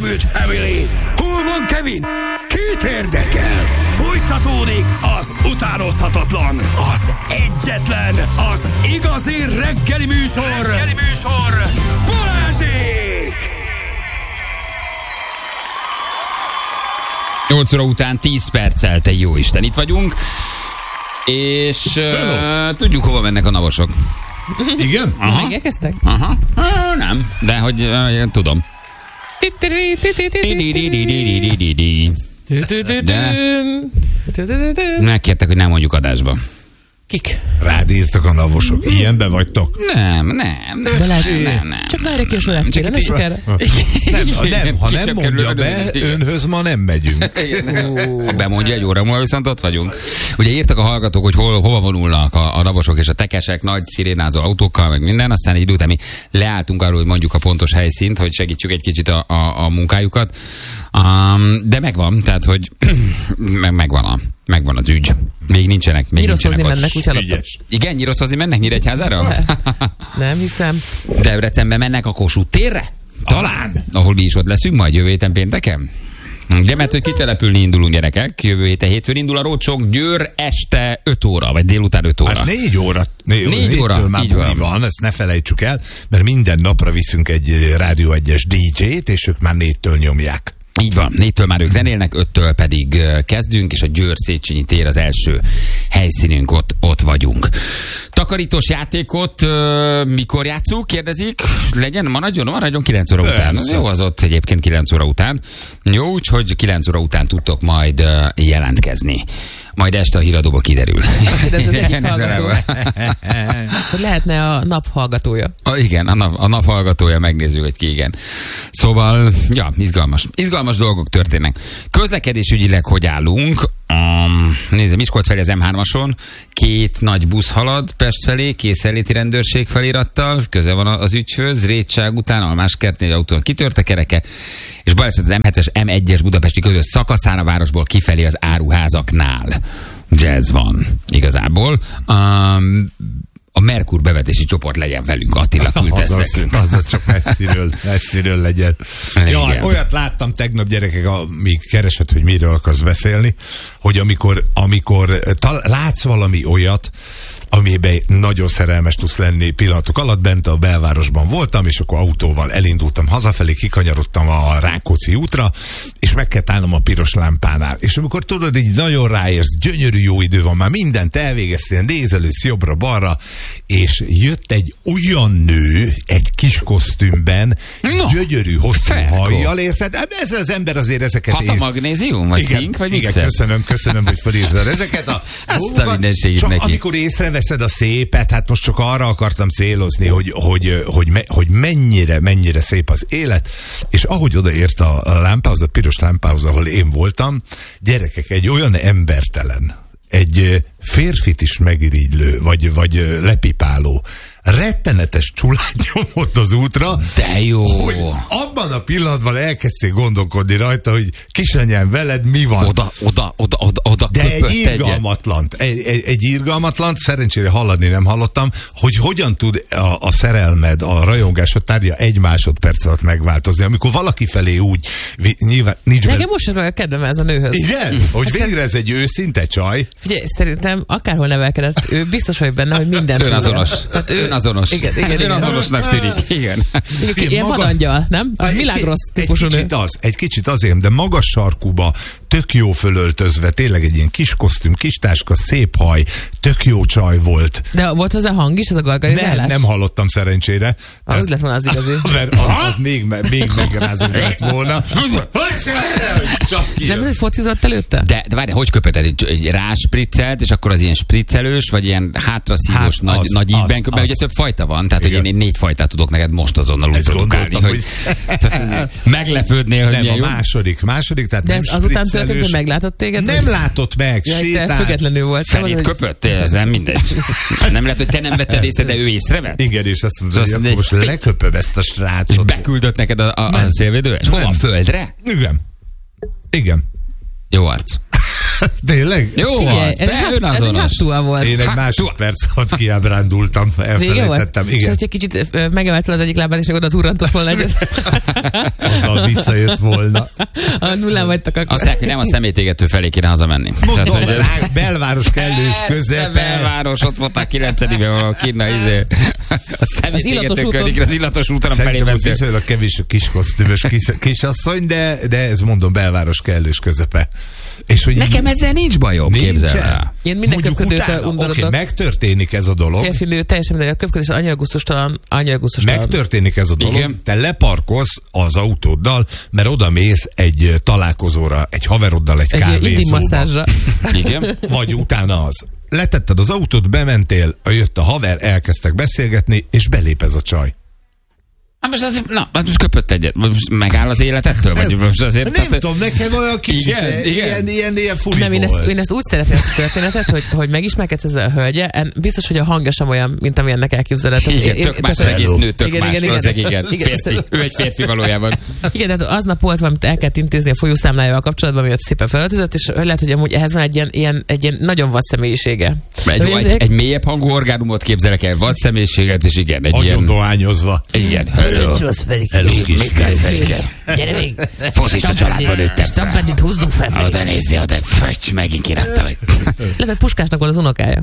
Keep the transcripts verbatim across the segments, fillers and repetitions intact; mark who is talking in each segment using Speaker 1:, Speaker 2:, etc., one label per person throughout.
Speaker 1: Elnyomult Family. Hol van Kevin? Kit érdekel? Folytatódik az utánozhatatlan, az egyetlen, az igazi reggeli műsor. Reggeli műsor. Balázsék!
Speaker 2: nyolc óra után tíz perccel, te jó Isten, itt vagyunk. És uh, tudjuk, hova mennek a navosok.
Speaker 3: Igen?
Speaker 2: Megérkeztek? Aha. Uh, nem, de hogy uh, tudom. De megkértek, hogy nem mondjuk adásba.
Speaker 3: Kik? Rád írtak a navosok. Ilyenben vagytok?
Speaker 2: Nem, nem, nem.
Speaker 4: De lehet,
Speaker 2: nem, nem, nem.
Speaker 4: Csak várj ki a sorát, kérem, ne sokára.
Speaker 3: Nem, ha nem, ha nem mondja be, önhöz ma nem megyünk.
Speaker 2: Bemondja egy óra múlva, viszont ott vagyunk. Ugye írtak a hallgatók, hogy hol, hova vonulnak a, a navosok és a tekesek nagy szirénázó autókkal, meg minden, aztán egy idő után mi leálltunk arról, hogy mondjuk a pontos helyszínt, hogy segítsük egy kicsit a, a, a munkájukat. Um, de megvan, tehát, hogy meg, megvan, a, megvan az ügy. Még nincsenek. Még
Speaker 4: Nyíroshozni
Speaker 2: nincsenek
Speaker 4: mennek, úgy hallottam.
Speaker 2: Igen, Nyíroshozni mennek Nyíregyházára?
Speaker 4: Nem hiszem.
Speaker 2: Debrecenbe mennek a Kossuth térre? Talán. Ahol mi is ott leszünk majd jövő héten pénteken? Ugye, mert hogy kitelepülni indulunk, gyerekek. Jövő héten hétfőn indul a roadshow, Győr este öt óra, vagy délután öt óra.
Speaker 3: Hát négy óra. Négy,
Speaker 2: négy óra,
Speaker 3: már
Speaker 2: így van.
Speaker 3: van, ezt ne felejtsük el, mert minden napra viszünk egy Rádió egyes dé dzsét, és ők már négytől nyomják.
Speaker 2: Így van, négytől már ők zenélnek, öttől pedig kezdünk, és a Győr Széchenyi tér az első helyszínünk, ott, ott vagyunk. Takarítós játékot uh, mikor játszunk, kérdezik? Legyen, maradjon, maradjon kilenc óra után. Az jó, az ott egyébként kilenc óra után. Jó, úgyhogy kilenc óra után tudtok majd uh, jelentkezni. Majd este a híradóba kiderül.
Speaker 4: De ez az egyik hallgató. Hogy lehetne a nap hallgatója.
Speaker 2: A, igen, a nap, a nap hallgatója, megnézzük, hogy ki igen. Szóval, ja, izgalmas. Izgalmas dolgok történnek. Közlekedésügyileg hogy állunk? Um, nézd, Miskolc felé az em hármason két nagy busz halad Pest felé, készenléti rendőrség felirattal, közel van az ügyhöz, Rétság után Almáskert autón kitört a kereke, és baleset az em hetes em egyes budapesti közös szakaszán a városból kifelé az áruházaknál. Ugye ez van igazából. Um, a Merkur bevetési csoport legyen velünk, Attila küldte ezt nekünk.
Speaker 3: Azaz csak messziről, messziről legyen. Ja, olyat láttam tegnap, gyerekek, amíg keresett, hogy miről akarsz beszélni, hogy amikor, amikor tal- látsz valami olyat, amiben nagyon szerelmes tudsz lenni pillanatok alatt, bent a belvárosban voltam, és akkor autóval elindultam hazafelé, kikanyarodtam a Rákóczi útra, és meg kell állnom a piros lámpánál. És amikor tudod, így nagyon ráérsz, gyönyörű jó idő van, már mindent elvégeztél, nézelősz jobbra-balra, és jött egy olyan nő, egy kis kosztümben, no, gyönyörű, hosszú hajjal, érted? Ez az ember azért ezeket...
Speaker 2: Hat a magnézium, vagy
Speaker 3: igen,
Speaker 2: cink, vagy
Speaker 3: igen,
Speaker 2: mixer?
Speaker 3: köszönöm, köszönöm, hogy felírtad ezeket a
Speaker 2: dolgokat.
Speaker 3: Csak
Speaker 2: neki.
Speaker 3: amikor észreveszed a szépet, hát most csak arra akartam célozni, hogy, hogy, hogy, me, hogy mennyire, mennyire szép az élet, és ahogy odaért a, a lámpához, a piros lámpához, ahol én voltam, gyerekek, egy olyan embertelen, egy férfit is megirigylő, vagy, vagy lepipáló, rettenetes csulát nyomott az útra.
Speaker 2: De jó!
Speaker 3: Hogy abban a pillanatban elkezdték gondolkodni rajta, hogy kisanyám, veled mi van?
Speaker 2: Oda, oda, oda, oda, oda
Speaker 3: de egy irgalmatlant, egy, egy, egy irgalmatlant, szerencsére hallani nem hallottam, hogy hogyan tud a, a szerelmed, a rajongásod tárgya egy másodperc alatt megváltozni, amikor valaki felé úgy, nyilván nincs
Speaker 4: nekem most sem kedvem ez a nőhöz.
Speaker 3: Igen? Hogy végre ez egy őszinte csaj?
Speaker 4: Figyelj, szerintem akárhol nevelkedett, ő biztos vagy benne, hogy minden
Speaker 2: önazonos. Tehát ő azonos.
Speaker 4: Igen, igen, igen.
Speaker 2: Önazonosnak tűnik. Igen.
Speaker 4: Igen, ilyen maga... vadangyal, nem? A Milagros típusú nő.
Speaker 3: Kicsit az, egy kicsit azért, de magas sarkuba, tök jó fölöltözve, tényleg egy ilyen kis kosztüm, kis táska, szép haj, tök jó csaj volt.
Speaker 4: De volt hozzá hang is, az a gargarizálás?
Speaker 3: Nem, nem hallottam szerencsére.
Speaker 4: Az hát, lett volna az igazi.
Speaker 3: Mert az, az még, még megrázó lett volna.
Speaker 4: Nem, hogy focizott előtte?
Speaker 2: De, de várj, hogy köpeted? Egy, egy ráspriccelt, és akkor az ilyen spriccelős, vagy ilyen hátraszívós, hát nagy, az, nagy ígyben, mert ugye több fajta van, tehát igen, hogy én négy fajtát tudok neked most azonnal úgy produkálni, hogy, hogy meglepődnél, hogy
Speaker 3: nem,
Speaker 2: milyen
Speaker 3: a
Speaker 2: jó.
Speaker 3: második, második, tehát
Speaker 4: de ez azután történt, hogy meglátott téged?
Speaker 3: Nem vagy? Látott meg,
Speaker 4: ja,
Speaker 3: sétált.
Speaker 4: Te függetlenül volt.
Speaker 2: Felét köpött, ez nem mindegy. Nem lehet, hogy te nem vetted észre, de ő észrevett?
Speaker 3: Igen, és azt mondta, hogy akkor most leköpöm ezt a srácot.
Speaker 2: És beküldött neked a, a, a szélvédőes? Hova? A földre?
Speaker 3: Igen. Igen.
Speaker 2: Jó arc.
Speaker 3: Tényleg?
Speaker 2: Jó
Speaker 4: Figyelj,
Speaker 2: van,
Speaker 4: ez
Speaker 2: te
Speaker 4: egy
Speaker 2: önazonos.
Speaker 4: hátúa volt.
Speaker 3: Én egy
Speaker 2: Hát,
Speaker 3: másodperc alatt kiábrándultam, elfelejtettem.
Speaker 4: És
Speaker 3: Igen.
Speaker 4: hogy egy kicsit megemeltem az egyik lábát, és oda turrantott volna egyet.
Speaker 3: Azzal visszajött volna.
Speaker 4: A nullán vagytok akkor.
Speaker 2: Azt mondják, hogy nem a szemétégető felé kéne hazamenni. Tehát,
Speaker 3: Mondom,
Speaker 2: hogy ez-
Speaker 3: rá, belváros kellős
Speaker 2: Persze,
Speaker 3: közepe.
Speaker 2: belváros, ott voltál kilencedikben valahol kínna, izé. A
Speaker 4: illatos
Speaker 2: szemétégető
Speaker 4: úton.
Speaker 2: környékre, az illatos úton a felé
Speaker 3: Szerintem ott
Speaker 2: mentél.
Speaker 3: viszonylag kevés kis kosztümös kis, kisasszony, de, de ez mondom belváros kellős közepe. És hogy
Speaker 2: Nekem ezzel nincs bajom, képzel el.
Speaker 4: Én minden
Speaker 3: Mondjuk
Speaker 4: köpködőtől
Speaker 3: utána,
Speaker 4: undorodok.
Speaker 3: Oké, megtörténik ez a dolog.
Speaker 4: Férfi nő, teljesen mindegy, a köpködés annyira gusztustalan, annyira gusztustalan.
Speaker 3: Megtörténik ez a dolog.
Speaker 2: Igen.
Speaker 3: Te leparkolsz az autóddal, mert oda mész egy találkozóra, egy haveroddal, egy,
Speaker 4: Egy ilyen intim
Speaker 3: kávézóba.
Speaker 4: masszázsra.
Speaker 2: Igen?
Speaker 3: Vagy utána az. Letetted az autót, bementél, jött a haver, elkezdtek beszélgetni, és belép ez a csaj.
Speaker 2: Hát most, azért, na, hát most köpött egyet. Most megáll az életettől? Vagy most azért,
Speaker 3: Nem
Speaker 2: tehát,
Speaker 3: tudom, nekem olyan kicsit
Speaker 2: Igen,
Speaker 3: ilyen,
Speaker 2: igen.
Speaker 3: ilyen, ilyen, ilyen furi
Speaker 4: Nem, én ezt,
Speaker 3: volt.
Speaker 4: én ezt úgy szeretném ezt a történetet, hogy, hogy megismerkedsz ezzel a hölgye, en- biztos, hogy a hangja sem olyan, mint amilyennek elképzeled. Tehát
Speaker 2: igen,
Speaker 4: én-
Speaker 2: tök
Speaker 4: én-
Speaker 2: más,
Speaker 4: tehát-
Speaker 2: egész nő, tök
Speaker 4: Igen,
Speaker 2: más.
Speaker 4: igen, igen.
Speaker 2: Valószínűleg igen.
Speaker 4: Igen,
Speaker 2: Férfi.
Speaker 4: ezt-
Speaker 2: Ő egy férfi valójában.
Speaker 4: Igen, tehát aznap volt valamit el kellett intézni a folyószámlájával kapcsolatban, miatt szépen felöltözött, és lehet, hogy amúgy ehhez van egy ilyen, ilyen, egy ilyen nagyon vad személyisége.
Speaker 2: Egy,
Speaker 4: De hogy
Speaker 2: egy,
Speaker 4: ezek-
Speaker 2: egy mélyebb hangú orgánumot képzelek el, vad személyiséget, és igen, egy
Speaker 3: Agyon
Speaker 2: ilyen...
Speaker 3: dohányozva.
Speaker 2: Igen, hello. Hello, Mikkel Ferike.
Speaker 4: Gyere még!
Speaker 2: Foszista családban nőttem fel.
Speaker 4: Stampedit húzzunk fel.
Speaker 2: Oda nézzél, oda, fögy, megint kirakta meg.
Speaker 4: Lehet, Puskásnak volt az unokája.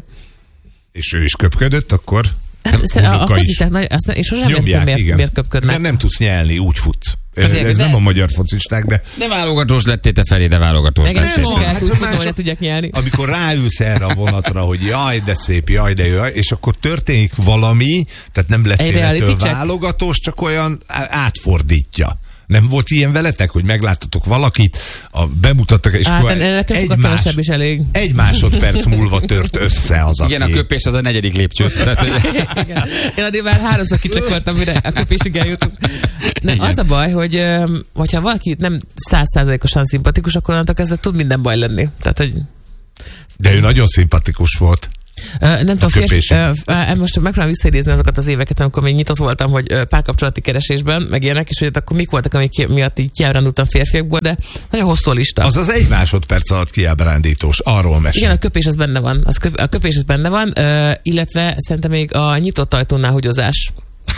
Speaker 3: És ő is köpködött, akkor
Speaker 4: Hát, a, a
Speaker 3: unoka is.
Speaker 4: focisták, nagy- azt nem, és sosem nem tudom,
Speaker 3: nyomják,
Speaker 4: miért,
Speaker 3: igen.
Speaker 4: miért köpködnek.
Speaker 3: Nem, nem tudsz nyelni, úgy futsz. Ez,
Speaker 4: Azért,
Speaker 3: ez
Speaker 4: de-
Speaker 3: nem a magyar focisták, de
Speaker 2: De válogatós lettél te felé, de válogatós
Speaker 4: Meg nem
Speaker 2: lettél.
Speaker 4: sok
Speaker 3: hát,
Speaker 4: el
Speaker 3: hogy
Speaker 4: tudsz
Speaker 3: már
Speaker 4: futni, hogy ne
Speaker 3: csak-
Speaker 4: tudják nyelni.
Speaker 3: amikor ráülsz erre a vonatra, hogy jaj, de szép, jaj, de jó, és akkor történik valami, tehát nem
Speaker 4: Egy
Speaker 3: lettél
Speaker 4: reality
Speaker 3: ettől
Speaker 4: check.
Speaker 3: válogatós, csak olyan á- átfordítja. Nem volt ilyen veletek, hogy megláttatok valakit, a, bemutattak, és
Speaker 4: Hát,
Speaker 3: akkor
Speaker 4: nekem sokkal
Speaker 3: más,
Speaker 4: kevesebb is elég.
Speaker 3: egy másodperc múlva tört össze az,
Speaker 2: Igen, a
Speaker 3: aki...
Speaker 2: köpés az a negyedik lépcső. Tehát, hogy-
Speaker 4: Igen. Én addig már háromszor kicsakoltam, mire a köpésig eljutunk. Nem, az a baj, hogy öm, hogyha valaki nem százszázalékosan szimpatikus, akkor onnantól kezdve tud minden baj lenni. Tehát, hogy
Speaker 3: De ő nagyon szimpatikus volt.
Speaker 4: Ö, nem tudom, férfi,
Speaker 3: köpése.
Speaker 4: ö, ö, most megpróbálom visszaidézni azokat az éveket, amikor még nyitott voltam, hogy ö, párkapcsolati keresésben, meg ilyenek, és hogy ott akkor mik voltak, amik ki- miatt így kiábrándultam férfiakból, de nagyon hosszú a lista.
Speaker 3: Az az egy másodperc alatt kiábrándítós, arról mesél.
Speaker 4: Igen, a köpés az benne van. Az köp, a köpés az benne van, ö, illetve szerintem még a nyitott ajtónál húgyozás.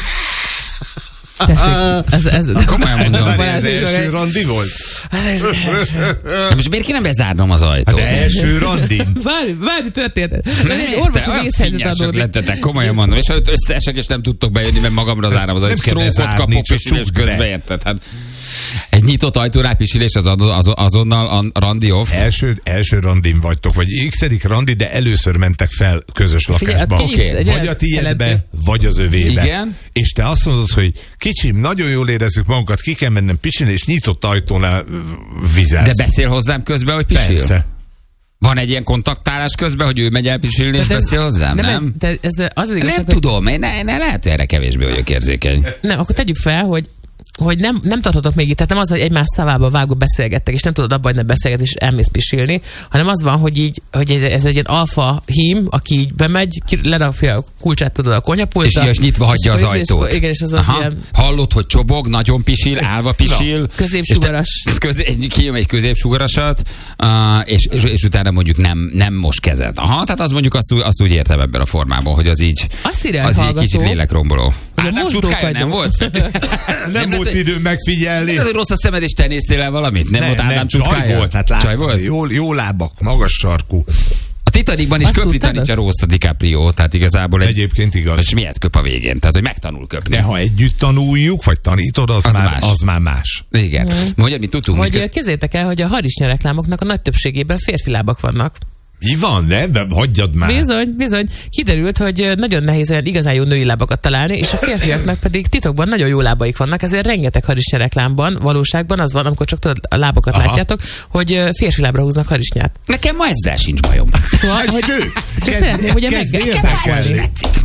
Speaker 4: Tessék, ez, ez,
Speaker 2: Komolyan mondom.
Speaker 3: Várj,
Speaker 4: Balázs,
Speaker 3: ez
Speaker 4: ez
Speaker 3: első
Speaker 4: meg-
Speaker 3: randi volt?
Speaker 4: ez első.
Speaker 2: De most miért kéne bezárnom az
Speaker 3: Hát
Speaker 2: ajtót?
Speaker 3: de első randin.
Speaker 4: Bármi, bármi történt. Ez egy
Speaker 2: Te
Speaker 4: orvosi
Speaker 2: olyan
Speaker 4: vészhelyzet
Speaker 2: finnyások
Speaker 4: adódik.
Speaker 2: lettetek, komolyan mondom. És ha ott összeesek, és nem tudtok bejönni, mert magamra zárom az ajtót.
Speaker 3: Nem kell
Speaker 2: Strókot
Speaker 3: bezárni,
Speaker 2: kapok,
Speaker 3: csak
Speaker 2: pisilés
Speaker 3: csukd be.
Speaker 2: közben, érted? Hát egy nyitott ajtónál pisilés az, az, azonnal a randi off.
Speaker 3: Első, első randin vagytok, vagy x-edik randi, de először mentek fel közös
Speaker 4: Figyelj,
Speaker 3: lakásba.
Speaker 4: a kinyit- egy
Speaker 3: Vagy
Speaker 4: olyan
Speaker 3: a tiédbe,
Speaker 4: szeledző.
Speaker 3: vagy az övébe.
Speaker 2: Igen.
Speaker 3: És te azt mondod, hogy kicsim, nagyon jól érezzük magunkat, ki kell mennem pisilni, és nyitott ajtónál ö, vizelsz.
Speaker 2: De beszél hozzám közben, hogy pisil?
Speaker 3: Persze.
Speaker 2: Van egy ilyen kontaktálás közben, hogy ő megy el pisilni, és
Speaker 4: Tehát ez-
Speaker 2: beszél hozzám, nem?
Speaker 4: Nem, de ez az az igazság,
Speaker 2: Nem
Speaker 4: hogy-
Speaker 2: tudom, én ne, ne, lehet, hogy erre kevésbé vagyok érzékeny.
Speaker 4: Nem, akkor tegyük fel, hogy hogy nem, nem tartotok még itt, tehát nem az, hogy egymás szavába vágó beszélgettek, és nem tudod abba, hogy ne beszélget, és elmész pisilni, hanem az van, hogy így, hogy ez, ez egy ilyen alfa hím, aki így bemegy, ki- lerakja a kulcsát, tudod, a konyhapultra.
Speaker 2: És, és nyitva hagyja az
Speaker 4: és akkor- és
Speaker 2: ajtót.
Speaker 4: akkor- Igen, és az az
Speaker 2: Aha.
Speaker 4: ilyen
Speaker 2: Hallod, hogy csobog, nagyon pisil, állva pisil.
Speaker 4: középsugaras.
Speaker 2: És te- közé, egy- kijön egy középsugarasat, uh, és, és, és utána mondjuk nem, nem most kezed. Aha, tehát az mondjuk azt, úgy- azt úgy értem ebben a formában, hogy az így,
Speaker 4: Azt írja a
Speaker 2: az így
Speaker 4: hallgató,
Speaker 2: kicsit lélekromboló.
Speaker 4: hogy a
Speaker 2: Hát nem
Speaker 4: mosdók
Speaker 2: csutkája, nem
Speaker 4: vagyok.
Speaker 2: volt?
Speaker 3: Nem
Speaker 2: Nem,
Speaker 3: volt
Speaker 2: hát-
Speaker 3: időm megfigyelni.
Speaker 2: Ez rossz a szemed, és te néztél el valamit? Nem,
Speaker 3: Nem,
Speaker 2: volt Ádám
Speaker 3: nem, csaj
Speaker 2: csutkája?
Speaker 3: volt, hát
Speaker 2: Csaj
Speaker 3: láttam,
Speaker 2: volt?
Speaker 3: jó, jó lábak, magas sarkú.
Speaker 2: A Titanicban is
Speaker 4: Azt
Speaker 2: köpni
Speaker 4: tudtad?
Speaker 2: tanítja Rose a DiCaprio, tehát igazából egy...
Speaker 3: Egyébként igaz.
Speaker 2: És miért köp a végén? Tehát, hogy megtanul köpni.
Speaker 3: De ha együtt tanuljuk, vagy tanítod, az,
Speaker 2: Az
Speaker 3: már,
Speaker 2: más.
Speaker 3: az már más.
Speaker 2: Igen. Mondja, mit tudtunk?
Speaker 4: Hogy
Speaker 2: mi
Speaker 4: ö, képzeljétek el, hogy a harisnya reklámoknak a nagy többségében férfi lábak vannak.
Speaker 3: Mi van, ne? De hagyjad már.
Speaker 4: Bizony, bizony. Kiderült, hogy ö, nagyon nehéz olyan igazán jó női lábakat találni, és a férfiaknak pedig titokban nagyon jó lábaik vannak, ezért rengeteg harisnya reklámban, valóságban az van, amikor csak tudod, a lábakat
Speaker 3: Aha.
Speaker 4: látjátok, hogy ö, férfi lábra húznak harisnyát.
Speaker 2: Nekem ma ezzel sincs bajom.
Speaker 4: Szóval, hogy
Speaker 3: Sőt,
Speaker 4: csak
Speaker 3: kezd-
Speaker 4: szeretném, ugye meg...
Speaker 3: kezd érdekelni.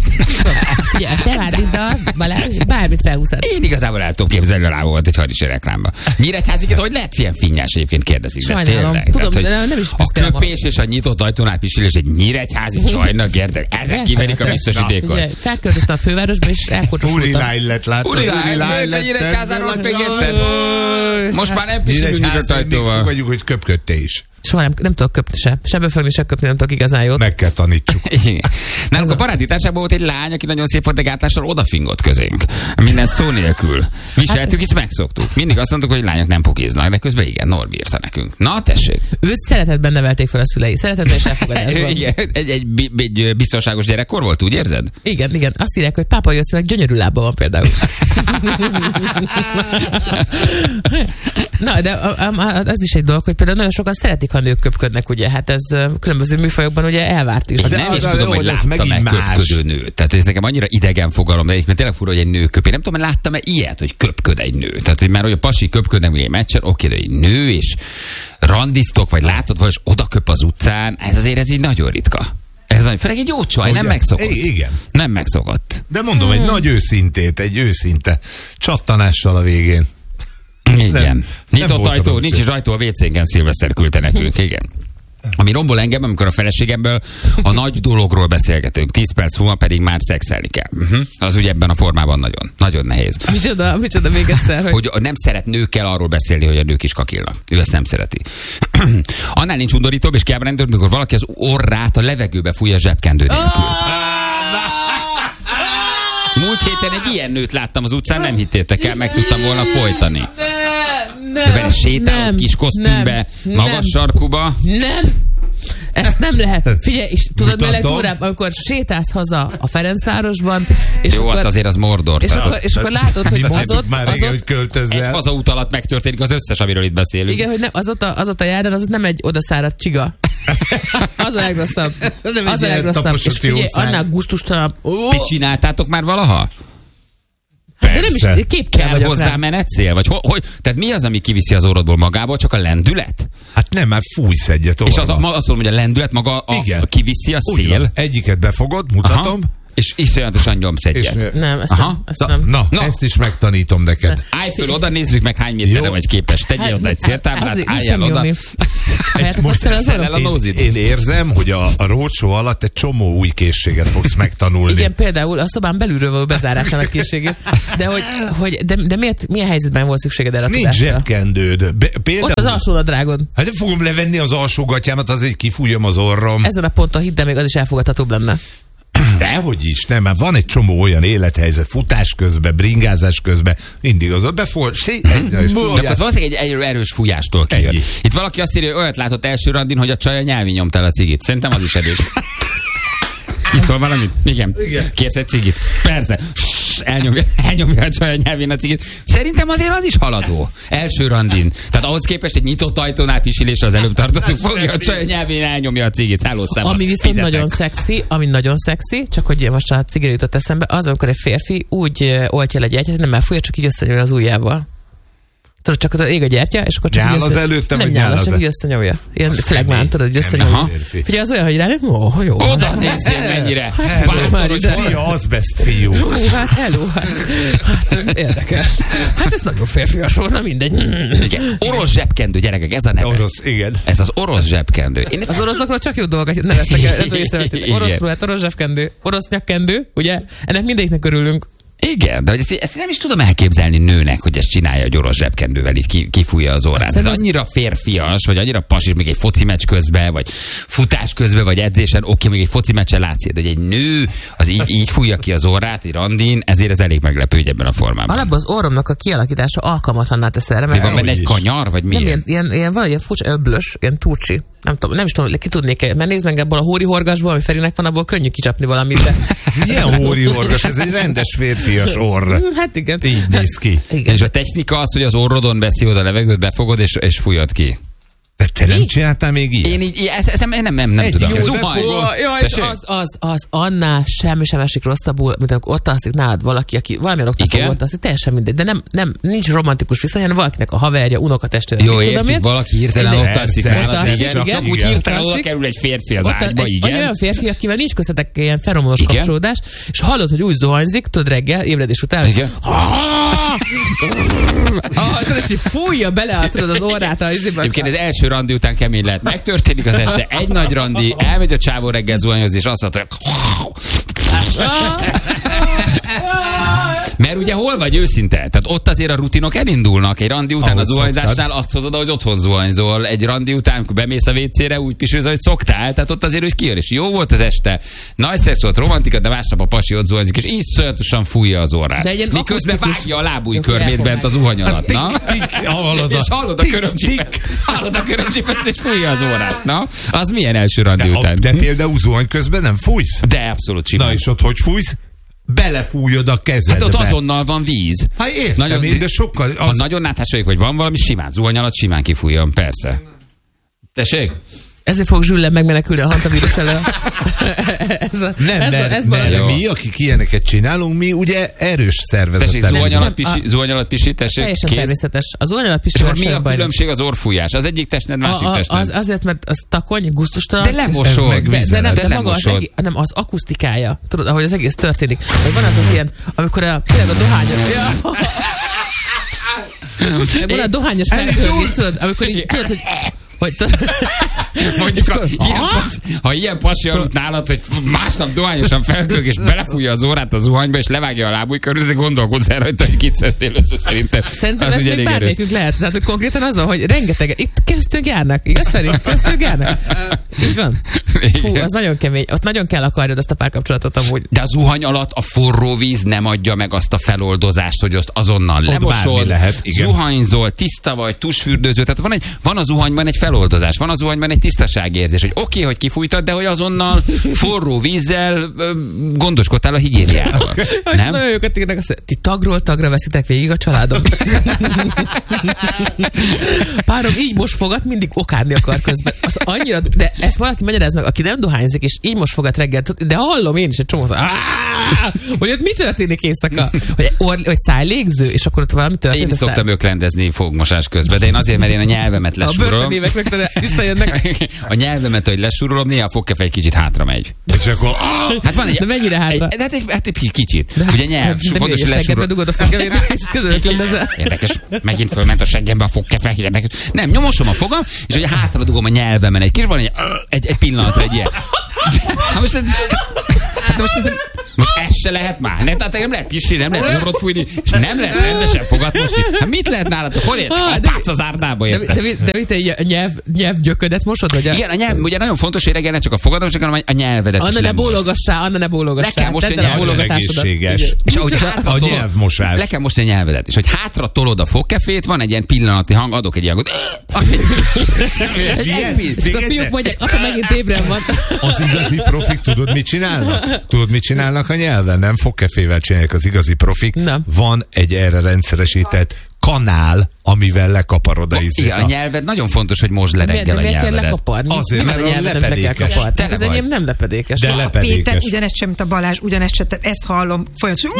Speaker 4: Ugye, te várdiddal, Balázs, bármit felhúzod.
Speaker 2: Én igazából el tudom képzelni a lábomat egy harisnya reklámba. Nyíregyháziként, hogy lehetsz ilyen finnyás egyébként kérdezik. De
Speaker 4: Sajnálom.
Speaker 2: tényleg.
Speaker 4: Tudom,
Speaker 2: Tehát, hogy
Speaker 4: de nem is
Speaker 2: a
Speaker 4: beszélem
Speaker 2: köpés és a nyitott ajtónál pisilés egy nyíregyházi csajnak, érted? Ezek kiverik a biztosítékot.
Speaker 4: Ugye, felköltöztem a fővárosba, és
Speaker 3: Uri
Speaker 4: elkocsosultam.
Speaker 3: lány lett, látod?
Speaker 2: Uri lány, de Nyíregyházáról megérted? Most már nem pisilünk nyitott
Speaker 3: Nyíregyházán még
Speaker 2: ajtóval.
Speaker 3: fogadjuk, hogy köpködte is.
Speaker 4: soha nem, nem tudok köpni se. Se befogni, se köpni nem tudok igazán jót.
Speaker 3: Meg kell tanítsuk.
Speaker 2: Nálunk a baráti társaságban volt egy lány, aki nagyon szép volt, de gátlással odafingott közénk. Minden szó nélkül. Viseltük, és megszoktuk. Mindig azt mondtuk, hogy lányok nem pokiznak, de közben igen, Norbi írta nekünk. Na, tessék.
Speaker 4: Őt szeretetben nevelték fel a szülei. Szeretetben és elfogadásban.
Speaker 2: Igen, egy, egy, egy biztonságos gyerekkor volt, úgy érzed?
Speaker 4: Igen, igen. Azt írják, hogy pápa Józsefnek gyönyörű lába van például. Na, de az is egy dolog, hogy például nagyon sokan szeretik, ha nők köpködnek, ugye? Hát ez különböző műfajokban ugye elvárt is.
Speaker 2: De nem is tudom, hogy láttam-e köpködő nőt. Tehát ez nekem annyira idegen fogalom, de egyébként tényleg fura, hogy egy nő köp. Én nem tudom, hogy láttam-e ilyet, hogy köpköd egy nő. Tehát, hogy már hogy a pasi köpködnek, hogy egy meccsen, oké, de egy nő, és randiztok, vagy látod, vagy oda köp az utcán, ez azért ez így nagyon ritka. Ez nagyon, főleg egy jó csaj, nem megszokott.
Speaker 3: Igen.
Speaker 2: Nem megszokott.
Speaker 3: De mondom, egy nagy őszintét, egy őszinte csattanással a végén.
Speaker 2: Igen.
Speaker 3: Nem,
Speaker 2: Nyitott
Speaker 3: nem
Speaker 2: ajtó, nincs is ajtó a vécénken, Szilveszter küldte nekünk, igen. Ami rombol engem, amikor a feleségemből a nagy dologról beszélgetünk, tíz perc múlva pedig már szexelni kell. Uh-huh. Az ugye ebben a formában nagyon, nagyon nehéz.
Speaker 4: Micsoda, micsoda még egyszer, hogy...
Speaker 2: hogy nem szeret nőkkel arról beszélni, hogy a nők is kakilnak. Ő ezt nem szereti. Annál nincs undorítóbb és kiábrándítóbb, amikor valaki az orrát a levegőbe fújja zsebkendő nélkül. Múlt héten egy ilyen nőt láttam az utcán, nem hittétek el, meg tudtam volna folytani. De benne sétálod kis kosztümbe,
Speaker 4: nem,
Speaker 2: magas
Speaker 4: nem,
Speaker 2: sarkuba.
Speaker 4: Nem. Ezt nem lehet. Figyelj, és tudod, mi legdurább, amikor sétálsz haza a Ferencvárosban, és
Speaker 2: jó,
Speaker 4: akkor,
Speaker 2: hát azért az Mordor.
Speaker 4: És, akkor, és akkor látod, hogy az ott,
Speaker 3: már
Speaker 4: az
Speaker 3: régen,
Speaker 4: ott,
Speaker 3: hogy
Speaker 2: egy hazaút alatt megtörténik az összes, amiről itt beszélünk.
Speaker 4: igen, hogy nem, az ott a, az ott a járdán, az ott nem egy odaszáradt csiga. Az a legrosszabb. Az a legrosszabb. És figyelj, annál gusztustalabb.
Speaker 2: Ti csináltátok már valaha?
Speaker 4: De nem is képtelen
Speaker 2: kell
Speaker 4: vagyok
Speaker 2: hozzá
Speaker 4: rá.
Speaker 2: menetszél? Vagy ho, hogy, tehát mi az, ami kiviszi az orrodból magából? Csak a lendület?
Speaker 3: Hát nem, már fújsz egyet
Speaker 2: És az,
Speaker 3: orba.
Speaker 2: azt mondom, hogy a lendület maga a, a, kiviszi a
Speaker 3: Úgy
Speaker 2: szél.
Speaker 3: van. Egyiket befogod, mutatom.
Speaker 2: Aha. És iszonyatosan nyomsz egyet.
Speaker 4: Nem, ezt
Speaker 2: Aha.
Speaker 4: nem. Ezt
Speaker 3: Na,
Speaker 4: nem.
Speaker 3: na,
Speaker 2: Na.
Speaker 3: ezt is megtanítom neked.
Speaker 2: Állj föl oda, nézzük meg, hány méterre
Speaker 3: Jó.
Speaker 2: vagy képes. Tegyél
Speaker 4: Hát,
Speaker 2: oda egy széltáblát,
Speaker 4: azért
Speaker 2: álljál
Speaker 4: sem
Speaker 2: oda.
Speaker 4: nyomni. Halljátok
Speaker 3: most
Speaker 4: hozzá az
Speaker 2: szel el
Speaker 4: orrom?
Speaker 2: a
Speaker 3: Én,
Speaker 2: nózid.
Speaker 3: én érzem, hogy a, a roadshow alatt egy csomó új készséget fogsz megtanulni.
Speaker 4: Igen, például a szobán belülről való bezárásának készségét. De, hogy, hogy, de, de miért, milyen helyzetben volt szükséged erre a
Speaker 3: Nincs
Speaker 4: tudásra?
Speaker 3: zsebkendőd. Be, például...
Speaker 4: Ott az alsónadrágod.
Speaker 3: Hát nem fogom levenni az alsógatyámat, azért kifújjam az orrom.
Speaker 4: Ezen a ponton hidd el, még az is elfogadhatóbb lenne.
Speaker 3: Dehogy is, nem, már van egy csomó olyan élethelyzet, futás közben, bringázás közben, mindig az ott befor, sé, egy, és
Speaker 2: De akkor ez valószínűleg egy egy erős fújástól kijön.
Speaker 3: Ennyi.
Speaker 2: Itt valaki azt írja, hogy olyat látott első randin, hogy a csaj a nyelvi nyomtál a cigit. Szerintem az is erős. Iszol valamit? Igen.
Speaker 3: Igen.
Speaker 2: Kérsz egy cigit? Persze. Elnyomja, elnyomja a csaj a nyelvén a cigit. Szerintem azért az is haladó. Első randin. Tehát ahhoz képest egy nyitott ajtónál pisilésre az előbb tartottuk. Fogja a csaj a nyelvén, elnyomja a cigit. Hello, szevasz.
Speaker 4: Ami viszont
Speaker 2: Fizetek.
Speaker 4: nagyon szexi, ami nagyon szexi, csak hogy most a cigire jutott eszembe, az, amikor egy férfi úgy ö, oltja le egy gyertyát, nem elfújja, csak így összenyomja az ujjával. Tudod, csak ott ég a gyertya, és akkor csak
Speaker 3: Nyál
Speaker 4: így
Speaker 3: az előtte,
Speaker 4: nem
Speaker 3: vagy
Speaker 4: nyál
Speaker 3: nyál
Speaker 4: az,
Speaker 3: az
Speaker 4: csak
Speaker 3: el-
Speaker 4: így összenyomja. Ilyen
Speaker 3: Az
Speaker 4: flagmán,
Speaker 3: kemény.
Speaker 4: tudod, hogy
Speaker 3: Kemény
Speaker 4: összenyomja.
Speaker 3: férfi.
Speaker 4: Figyelj, az olyan, hogy rá, ó, jó.
Speaker 2: Oda nézzél mennyire.
Speaker 4: már ide.
Speaker 3: Szia, azbest fiú.
Speaker 4: Hú, hát hello, hát, hát érdekes. Hát ez nagyon férfias volt, na mindegy.
Speaker 2: Igen. Orosz zsebkendő, gyerekek, ez a neve.
Speaker 3: Orosz, igen.
Speaker 2: Ez az orosz zsebkendő. Én
Speaker 4: Az oroszokról csak jó dolgokat neveztek el, nem tudom észrevetni.
Speaker 2: Igen.
Speaker 4: Oroszról, hát orosz zsebkendő, orosz nyakkendő, ugye? Ennek mindegyiknek örülünk.
Speaker 2: Igen, de hogy ezt, ezt nem is tudom elképzelni nőnek, hogy ezt csinálja egy orosz zsebkendővel, így ki, kifújja az orrát. Ez
Speaker 4: Szerintem-
Speaker 2: annyira férfias, vagy annyira pasis, még egy foci meccs közben, vagy futás közben, vagy edzésen, oké, még egy foci meccsen látszik, de hogy egy nő az így, így fújja ki az orrát, egy randin, ezért ez elég meglepő, hogy ebben a formában.
Speaker 4: Alapból az orromnak a kialakítása alkalmatlanná tesz erre,
Speaker 2: Mi
Speaker 4: mert
Speaker 2: van benne, egy
Speaker 3: is.
Speaker 2: kanyar, vagy mi?
Speaker 4: nem ilyen, ilyen, ilyen valahogy ilyen furcsa öblös, ilyen turcsi. Nem tudom, nem is tudom, ki tudnék, mert nézd meg ebből a hóri horgasból, ami Ferinek van, abból könnyű kicsapni valamit. De...
Speaker 3: Milyen hóri orgas, ez egy rendes férfias orr.
Speaker 4: Hát igen.
Speaker 3: Így néz ki.
Speaker 4: Igen.
Speaker 2: És a technika az, hogy az orrodon beszívod a levegőt, befogod és, és fújod ki.
Speaker 3: De te nem csináltál még ilyet?
Speaker 2: Én így, ezt, ezt nem, nem, nem, nem
Speaker 3: Egy
Speaker 2: tudom.
Speaker 3: jó
Speaker 2: Zuhany.
Speaker 4: Jaj, és az, az, az annál semmi sem esik rosszabbul, mint amikor ott alszik nálad valaki, aki valamilyen oknál
Speaker 2: Igen?
Speaker 4: fogott alszik, teljesen mindegy, de nem, nem, nincs romantikus viszony, hanem valakinek a haverja, unokatestvére.
Speaker 2: Jó,
Speaker 4: mit tudom
Speaker 2: értjük,
Speaker 4: én.
Speaker 2: valaki hirtelen
Speaker 4: De-
Speaker 2: ott alszik
Speaker 3: Persze,
Speaker 2: nálad,
Speaker 4: ott alszik,
Speaker 2: igen,
Speaker 4: igen,
Speaker 2: csak úgy
Speaker 3: igen.
Speaker 2: hirtelen
Speaker 4: Ott
Speaker 2: oda
Speaker 4: alszik.
Speaker 2: kerül egy férfi az
Speaker 4: Ott
Speaker 2: ágyba,
Speaker 4: egy,
Speaker 2: igen.
Speaker 4: olyan férfi, akivel nincs köztetek ilyen feromonos
Speaker 2: Igen?
Speaker 4: kapcsolódás, és hallod, hogy úgy zuhanyzik, tudod reggel, ébredés után, hogy
Speaker 2: Igen.
Speaker 4: ah, tudod, és így fújja bele tudod, az orrát a izébe.
Speaker 2: Egyébként az első randi után kemény lehet. Megtörténik az este, egy nagy randi, elmegy a csávó reggel zuhanyozni, és azt mondta, hogy Mert ugye hol vagy őszinte? Tehát ott azért a rutinok elindulnak. Egy randi után
Speaker 3: Ahogy
Speaker 2: a zuhanyzásnál azt hozod, hogy otthon zuhanyzol. Egy randi után, amikor bemész a vécére, úgy pisülsz, hogy szoktál. Tehát ott azért úgy kijön, és jó volt az este. Nagy szex volt, romantika, de másnap a pasi ott zuhanyzik, és így szörnyűsen fújja az orrát. Miközben vágja a lábúj körmét bent az zuhany alatt. Na? És hallod a körömcsipet. Hallod a körömcsipet, és fújja az orrát. Na? Az milyen első randi után?
Speaker 3: De például zuhany közben nem fújsz?
Speaker 2: De abszolút simán.
Speaker 3: Na és ott hogy fújsz? Belefújod a kezedbe.
Speaker 2: Hát ott azonnal van víz.
Speaker 3: Hát értem, nagyon, én, de sokkal... Az...
Speaker 2: Ha nagyon náthás vagyok, hogy van valami, simán zuhany alatt simán kifújjon, persze. Tessék?
Speaker 4: Ezért fog Zsüllen megmenekülni a hantavírus elől.
Speaker 3: ez a, nem, ez, nem, ez nem, nem. Mi, akik ilyeneket csinálunk, mi ugye erős szervezettel.
Speaker 2: Tessék, zuhany alatt pisi, zuhany alatt pisi, tessék,
Speaker 4: teljesen
Speaker 2: kész.
Speaker 4: Természetes. A zuhany alatt pisi.
Speaker 2: Mi a különbség az orrfújás? Az egyik testned, másik
Speaker 4: a, a,
Speaker 2: testned.
Speaker 4: Az, azért, mert az takony, gusztustalan.
Speaker 2: De lemosod.
Speaker 4: De, de, nem,
Speaker 2: de,
Speaker 4: de maga az, egész, nem, az akusztikája. Tudod, ahogy az egész történik. Vagy van az az ilyen, amikor a, a dohányos... Van a dohányos felhőgés, tudod, amikor így, tudod, hogy... Hogy
Speaker 2: mondjuk, ha ilyen, pas, ha ilyen pasi aludt nálad, hogy másnap dohányosan felkölg, és belefújja az órát a zuhanyba, és levágja a lábúj körül, ezzel gondolkodsz el rajta, hogy kit szedtél össze szerintem.
Speaker 4: Szerintem ez még bármelyikünk lehet. Tehát, hogy konkrétan az van, hogy rengeteg, itt köztünk járnak, igaz Feri? Köztünk járnak. Így van. Fú, az nagyon kemény. Ott nagyon kell akarjad azt a párkapcsolatot amúgy.
Speaker 2: De a zuhany alatt a forró víz nem adja meg azt a feloldozást, hogy azt azonnal lemosod,
Speaker 3: lehet,
Speaker 2: zuhanyzol, tiszta vagy, tusfürdőző. Tehát van, egy, van a zuhanyban egy feloldozás, van a zuhanyban egy tisztaságérzés, hogy oké, okay, hogy kifújtad, de hogy azonnal forró vízzel ö, gondoskodtál a higiéniáról.
Speaker 4: És nagyon jókat írnak, azt mondja, ti tagról tagra veszitek végig a családom. Párom így most fogat, mindig okádni akar közben. Az annyira, de ezt valaki magyaráz meg, aki nem dohányzik, és így most fogat reggel, de hallom én is egy csomó, hogy ott mi történik éjszaka? Hogy, or, hogy szájlégző, és akkor ott valami történik.
Speaker 2: Én szoktam ők rendezni fogmosás közben, de én azért, mert én a nyelvemet lesúrolom. A nyelvemet, hogy lesúrolom, néha a fogkefe egy kicsit hátra megy.
Speaker 3: És akkor...
Speaker 2: Hát van egy...
Speaker 4: De mennyire hátra?
Speaker 2: Egy, hát, egy, hát egy kicsit. De, ugye nyelv.
Speaker 4: De fontos, hogy lesúrolom. Dugod a fogkefét, és közöttlen ezzel.
Speaker 2: Érdekes. Megint fölment a seggembe a fogkefe. Érdekes. Nem, nyomosom a fogam, és ugye hátra dugom a nyelvemen egy kis, van egy, egy, egy pillanatra egy ilyen. Hát most... Hát most ez... Most ez se lehet már. Nem, tehát nem lehet pisilni, nem lehet orrot fújni, és nem lehet rendesen fogatmosni. Hát mit lehet nálatok? Hol értek? A pác az árdába értek.
Speaker 4: De, de, de mit egy nyelv, nyelvgyöködet mosod? Vagy a...
Speaker 2: Igen, a nyelv, ugye nagyon fontos, hogy reggel ne csak a fogadat, hanem a nyelvedet
Speaker 4: Anna
Speaker 2: is
Speaker 4: ne bólogassá, Anna ne bólogassá.
Speaker 2: Le kell mosni a nyelvedet.
Speaker 3: Egészséges.
Speaker 2: És ahogy hátra
Speaker 3: a
Speaker 2: tolod,
Speaker 3: nyelvmosás.
Speaker 2: Le kell mosni a nyelvedet. És hogy hátra tolod a fogkefét, van egy ilyen pillanati hang, adok egy ilyen
Speaker 4: és a fiúk mondják, apa megint ébren van.
Speaker 3: Az igazi profik, tudod mit csinálnak? Tudod mit csinálnak a nyelven? Nem fogkefével csinálják az igazi profik. Nem. Van egy erre rendszeresített kanál, amivel lekaparod a izét.
Speaker 2: Igen, a nyelved nagyon fontos, hogy mosd le reggel a nyelvedet.
Speaker 4: Miért kell lekaparni?
Speaker 3: Azért, mert a lepedékes.
Speaker 4: Ez enyém nem lepedékes.
Speaker 3: De lepedékes.
Speaker 5: Péter ugyanezt sem, mint a Balázs, ugyanezt sem, ezt hallom folyamatosan.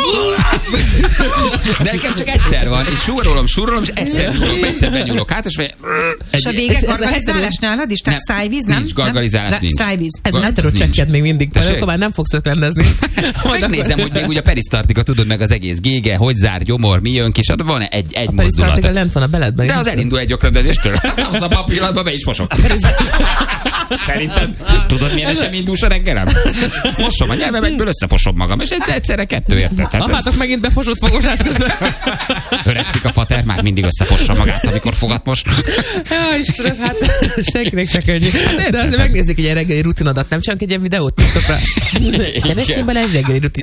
Speaker 2: De nekem csak egyszer van, és súrolom, súrolom, és egyszer nyúlok, egyszer benyúlok hát, és vagy...
Speaker 5: És a vége gargalizálás nálad is? Tehát szájvíz, nem?
Speaker 2: Nincs, gargalizálás nincs.
Speaker 5: Szájvíz.
Speaker 4: Ez a heterocsekked még mindig, akkor már nem fogsz öklendezni.
Speaker 2: Megnézem, hogy még úgy a perisztartika, tudod meg az egész gége, hogy zár, gyomor, mi jön ki, és van egy, egy mozdulat.
Speaker 4: Van a beledben.
Speaker 2: De az elindul egy ökrendezéstől. Az a pillanatban be is fosok. Szerinted tudod, milyen sem indulsz a reggelem? Mosom a nyelvem, egyből összefosom magam, és egyszer, egyszerre kettő érted.
Speaker 4: Apátok ez... megint befosott fogosás közben.
Speaker 2: Öregszik a fater, már mindig összefossa magát, amikor fogat most.
Speaker 4: Ja, Istenem, hát senkinek se könnyű. De, de megnézzük egy ilyen reggeli rutinodat, nem csak egy ilyen videót TikTokra. Szeressén bele egy reggeli rutin.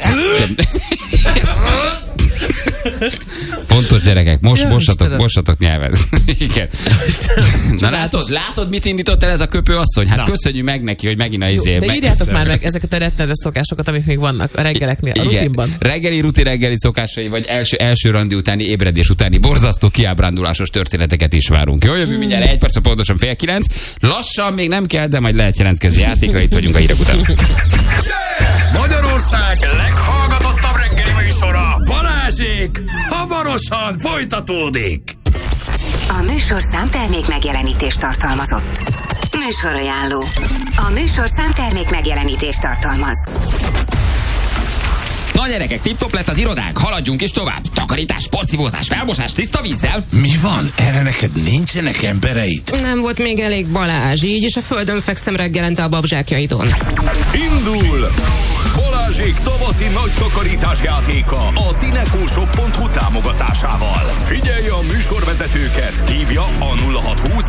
Speaker 2: Fontos gyerekek, most ja, mossatok, mossatok nyelved. Igen. Na látod, látod, mit indított el ez a köpő asszony? Hát na. Köszönjük meg neki, hogy megint a izé.
Speaker 4: De
Speaker 2: meg...
Speaker 4: írjátok már meg ezeket a rettenetes szokásokat, amik még vannak a reggeleknél, a rutinban.
Speaker 2: Reggeli, ruti reggeli szokásai, vagy első, első randi utáni, ébredés utáni borzasztó kiábrándulásos történeteket is várunk. Jó, jövő mindjárt egy perc, pontosan fél kilenc. Lassan még nem kell, de majd lehet jelentkezni játékra, itt vagyunk a hírek után.
Speaker 1: Magyarország leghallgatottabb reggeli műsora, Balázsék, hamarosan folytatódik.
Speaker 6: A műsor számtermék megjelenítést tartalmazott. Műsorajánló. A műsor számtermék megjelenítést tartalmaz.
Speaker 2: Na gyerekek, tip-top lett az irodánk, haladjunk is tovább. Takarítás, porszívózás, felmosás, tiszta vízzel.
Speaker 1: Mi van? Erre neked nincsenek embereid?
Speaker 7: Nem volt még elég Balázs, így is a földön fekszem reggelente a babzsákjaidon.
Speaker 1: Indul! Balázsék tavaszi nagy takarítás játéka a dinekóshop pont hu támogatásával. Figyelje a műsorvezetőket, hívja a nulla hat húsz